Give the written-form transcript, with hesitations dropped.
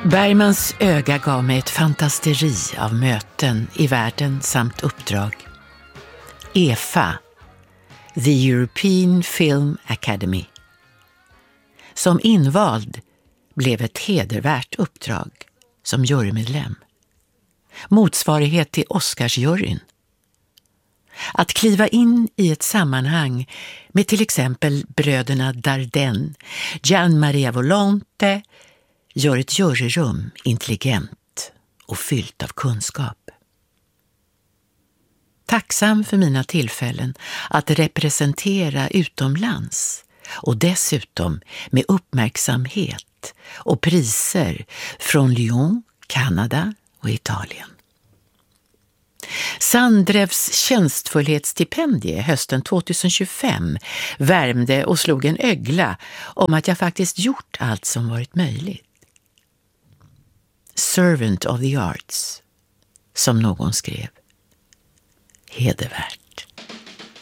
Bergmans öga gav mig ett fantasteri av möten i världen samt uppdrag. EFA, The European Film Academy. Som invald blev ett hedervärt uppdrag som jurymedlem. Motsvarighet till Oscarsjuryn. Att kliva in i ett sammanhang med till exempel bröderna Dardenne, Gian Maria Volonte, gör ett juryrum intelligent och fyllt av kunskap. Tacksam för mina tillfällen att representera utomlands och dessutom med uppmärksamhet och priser från Lyon, Kanada och Italien. Sandrevs tjänstfullhetsstipendie hösten 2025 värmde och slog en ögla om att jag faktiskt gjort allt som varit möjligt. Servant of the arts, som någon skrev. Hedervärt.